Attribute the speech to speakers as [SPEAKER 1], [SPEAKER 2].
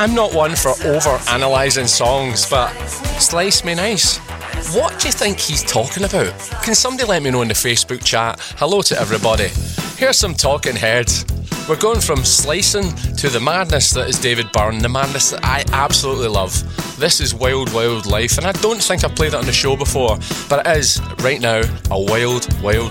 [SPEAKER 1] I'm not one for over-analysing songs, but Slice Me Nice. What do you think he's talking about? Can somebody let me know in the Facebook chat? Hello to everybody. Here's some Talking Heads. We're going from slicing to the madness that is David Byrne, the madness that I absolutely love. This is Wild Wild Life, and I don't think I've played it on the show before, but it is, right now, a wild, wild